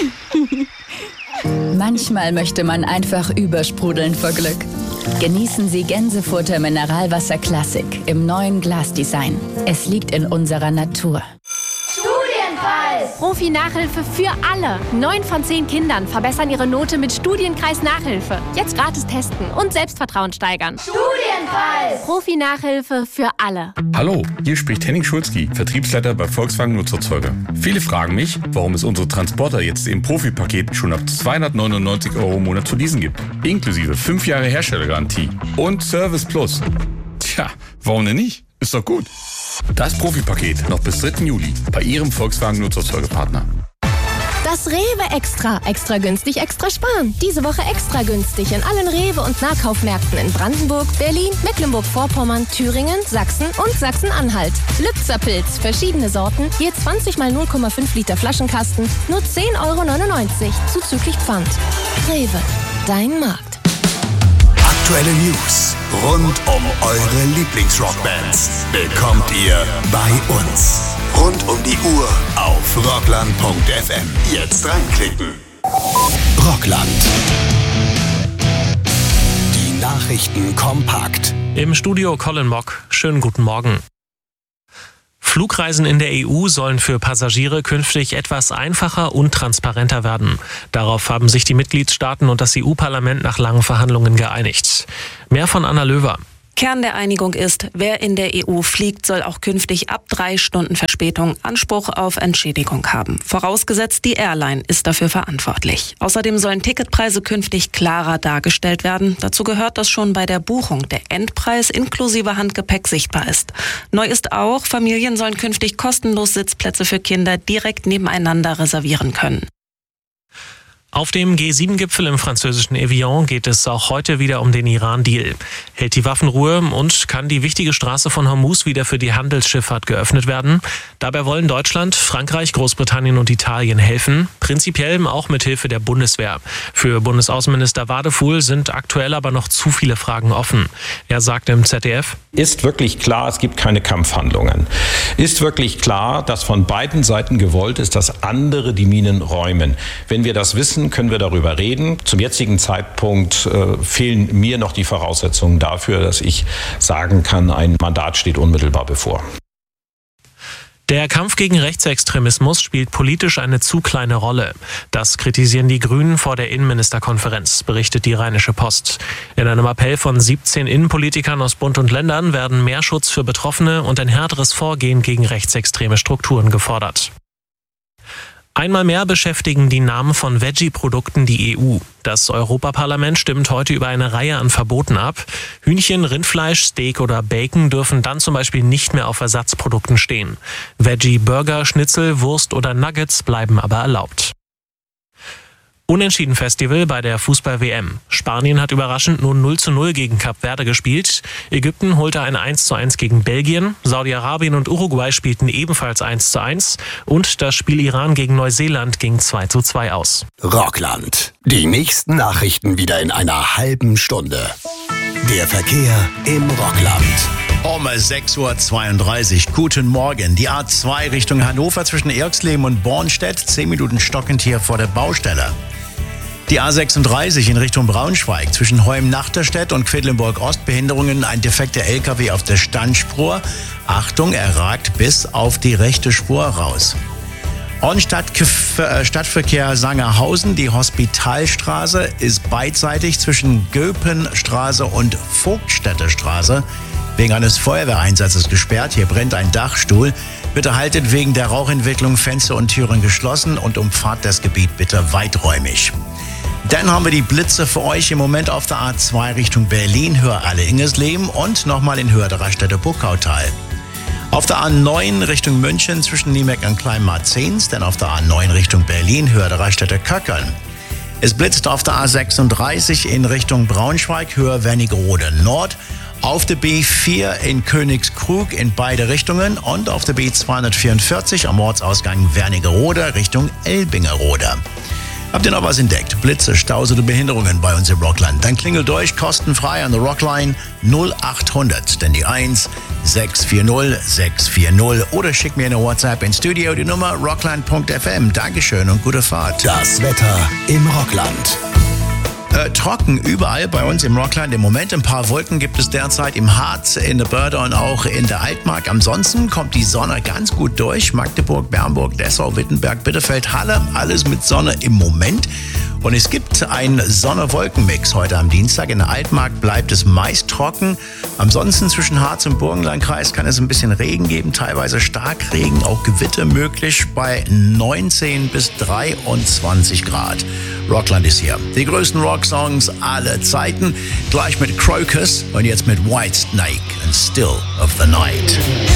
Manchmal möchte man einfach übersprudeln vor Glück. Genießen Sie Gänsefutter Mineralwasser Classic im neuen Glasdesign. Es liegt in unserer Natur. Studienkreis! Profi-Nachhilfe für alle. 9 von 10 Kindern verbessern ihre Note mit Studienkreis-Nachhilfe. Jetzt gratis testen und Selbstvertrauen steigern. Studienkreis! Profi-Nachhilfe für alle. Hallo, hier spricht Henning Schulzki, Vertriebsleiter bei Volkswagen Nutzerzeuger. Viele fragen mich, warum es unsere Transporter jetzt im Profi-Paket schon ab 299 € im Monat zu leasen gibt. Inklusive 5 Jahre Herstellergarantie und Service Plus. Tja, warum denn nicht? Ist doch gut. Das Profi-Paket noch bis 3. Juli bei Ihrem Volkswagen Nutzerzeugerpartner. Das Rewe Extra. Extra günstig, extra sparen. Diese Woche extra günstig in allen Rewe- und Nahkaufmärkten in Brandenburg, Berlin, Mecklenburg-Vorpommern, Thüringen, Sachsen und Sachsen-Anhalt. Lübzer-Pilz, verschiedene Sorten, je 20 mal 0,5 Liter Flaschenkasten, nur 10,99 € zuzüglich Pfand. Rewe, dein Markt. Aktuelle News rund um eure Lieblingsrockbands bekommt ihr bei uns. Rund um die Uhr auf rockland.fm. Jetzt reinklicken. Rockland. Die Nachrichten kompakt. Im Studio Colin Mock. Schönen guten Morgen. Flugreisen in der EU sollen für Passagiere künftig etwas einfacher und transparenter werden. Darauf haben sich die Mitgliedstaaten und das EU-Parlament nach langen Verhandlungen geeinigt. Mehr von Anna Löwer. Kern der Einigung ist, wer in der EU fliegt, soll auch künftig ab 3 Stunden Verspätung Anspruch auf Entschädigung haben. Vorausgesetzt, die Airline ist dafür verantwortlich. Außerdem sollen Ticketpreise künftig klarer dargestellt werden. Dazu gehört, dass schon bei der Buchung der Endpreis inklusive Handgepäck sichtbar ist. Neu ist auch, Familien sollen künftig kostenlos Sitzplätze für Kinder direkt nebeneinander reservieren können. Auf dem G7-Gipfel im französischen Evian geht es auch heute wieder um den Iran-Deal. Hält die Waffenruhe und kann die wichtige Straße von Hormuz wieder für die Handelsschifffahrt geöffnet werden? Dabei wollen Deutschland, Frankreich, Großbritannien und Italien helfen, prinzipiell auch mit Hilfe der Bundeswehr. Für Bundesaußenminister Wadefuhl sind aktuell aber noch zu viele Fragen offen. Er sagt im ZDF: Ist wirklich klar, es gibt keine Kampfhandlungen. Ist wirklich klar, dass von beiden Seiten gewollt ist, dass andere die Minen räumen. Wenn wir das wissen, können wir darüber reden. Zum jetzigen Zeitpunkt fehlen mir noch die Voraussetzungen dafür, dass ich sagen kann, ein Mandat steht unmittelbar bevor. Der Kampf gegen Rechtsextremismus spielt politisch eine zu kleine Rolle. Das kritisieren die Grünen vor der Innenministerkonferenz, berichtet die Rheinische Post. In einem Appell von 17 Innenpolitikern aus Bund und Ländern werden mehr Schutz für Betroffene und ein härteres Vorgehen gegen rechtsextreme Strukturen gefordert. Einmal mehr beschäftigen die Namen von Veggie-Produkten die EU. Das Europaparlament stimmt heute über eine Reihe an Verboten ab. Hühnchen, Rindfleisch, Steak oder Bacon dürfen dann zum Beispiel nicht mehr auf Ersatzprodukten stehen. Veggie-Burger, Schnitzel, Wurst oder Nuggets bleiben aber erlaubt. Unentschieden-Festival bei der Fußball-WM. Spanien hat überraschend nur 0:0 gegen Kap Verde gespielt. Ägypten holte ein 1:1 gegen Belgien. Saudi-Arabien und Uruguay spielten ebenfalls 1:1. Und das Spiel Iran gegen Neuseeland ging 2:2 aus. Rockland. Die nächsten Nachrichten wieder in einer halben Stunde. Der Verkehr im Rockland. Um 6:32 Uhr. Guten Morgen. Die A2 Richtung Hannover zwischen Erxleben und Bornstedt. 10 Minuten stockend hier vor der Baustelle. Die A36 in Richtung Braunschweig zwischen Heum-Nachterstedt und Quedlinburg-Ost. Behinderungen, ein defekter LKW auf der Standspur. Achtung, er ragt bis auf die rechte Spur raus. Und Stadtverkehr Sangerhausen, die Hospitalstraße ist beidseitig zwischen Göpenstraße und Vogtstädter Straße wegen eines Feuerwehreinsatzes gesperrt. Hier brennt ein Dachstuhl. Bitte haltet wegen der Rauchentwicklung Fenster und Türen geschlossen und umfahrt das Gebiet bitte weiträumig. Dann haben wir die Blitze für euch im Moment auf der A2 Richtung Berlin, Höher-Alle-Ingesleben und nochmal in Höher der Raststätte Buckautal. Auf der A9 Richtung München zwischen Niemeck und Kleinmarzens, dann auf der A9 Richtung Berlin, Höher der Raststätte Köckern. Es blitzt auf der A36 in Richtung Braunschweig, Höher Wernigerode Nord, auf der B4 in Königskrug in beide Richtungen und auf der B244 am Ortsausgang Wernigerode Richtung Elbingerode. Habt ihr noch was entdeckt? Blitze, Staus oder Behinderungen bei uns im Rockland? Dann klingelt durch, kostenfrei an der Rockline 0800, denn die 1 640 640 oder schickt mir eine WhatsApp ins Studio, die Nummer rockland.fm. Dankeschön und gute Fahrt. Das Wetter im Rockland. Trocken überall bei uns im Rockland. Im Moment ein paar Wolken gibt es derzeit im Harz, in der Börde und auch in der Altmark. Ansonsten kommt die Sonne ganz gut durch. Magdeburg, Bernburg, Dessau, Wittenberg, Bitterfeld, Halle, alles mit Sonne im Moment. Und es gibt einen Sonne-Wolken-Mix heute am Dienstag. In der Altmark bleibt es meist trocken. Ansonsten zwischen Harz und Burgenlandkreis kann es ein bisschen Regen geben, teilweise Starkregen, auch Gewitter möglich bei 19 bis 23 Grad. Rockland ist hier. Die größten Rocksongs aller Zeiten. Gleich mit Crocus und jetzt mit Whitesnake and Still of the Night.